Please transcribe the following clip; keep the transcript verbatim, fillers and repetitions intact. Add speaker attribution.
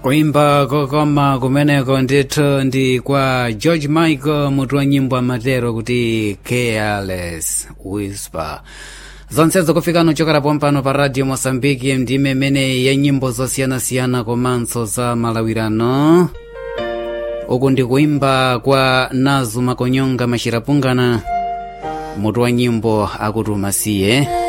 Speaker 1: kuimba kokoma kumeneko ndithu ndi kwa George Michael, mutu wa nyimbo amatero kuti Careless Whisper. Zonsezo kufikano chokera pompano pa Radio Mosambiki, ndime mene ya nyimbo zosiyanasiyana komanso za malawirano. Uku ndi kuimba kwa Nazu Makonyonga Mashirapungana, mutu wa nyimbo akuti umasiye.